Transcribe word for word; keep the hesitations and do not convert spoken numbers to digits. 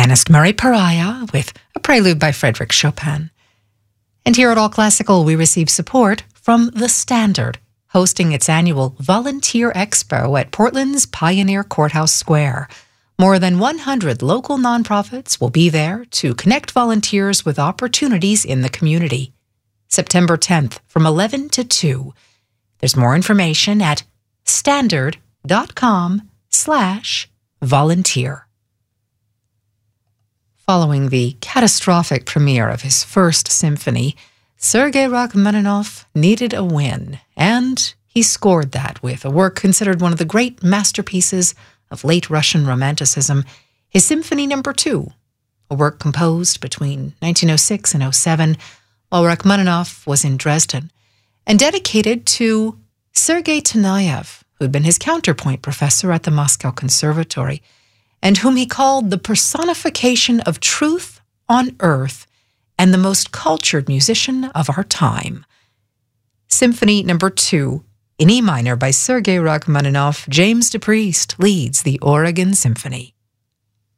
pianist Murray Pariah with a prelude by Frédéric Chopin. And here at All Classical, we receive support from The Standard, hosting its annual Volunteer Expo at Portland's Pioneer Courthouse Square. More than one hundred local nonprofits will be there to connect volunteers with opportunities in the community. September tenth from eleven to two. There's more information at standard.com slash volunteer. Following the catastrophic premiere of his first symphony, Sergei Rachmaninoff needed a win, and he scored that with a work considered one of the great masterpieces of late Russian Romanticism, his Symphony Number Two, a work composed between nineteen oh six and oh seven, while Rachmaninoff was in Dresden, and dedicated to Sergei Taneyev, who'd been his counterpoint professor at the Moscow Conservatory, and whom he called the personification of truth on earth and the most cultured musician of our time. Symphony Number Two, in E minor by Sergei Rachmaninoff, James DePriest leads the Oregon Symphony.